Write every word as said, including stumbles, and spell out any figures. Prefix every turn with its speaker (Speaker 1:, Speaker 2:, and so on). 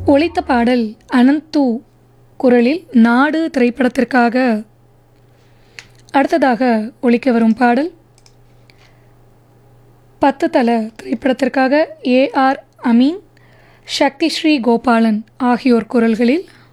Speaker 1: ஒலித்த பாடல் அனந்து குரலில் நாடு திரைப்படத்திற்காக. அடுத்ததாக ஒலிக்க வரும் பாடல் பத்து தல திரைப்படத்திற்காக ஏ ஆர் அமீன், சக்தி ஸ்ரீ கோபாலன் ஆகியோர் குரல்களில்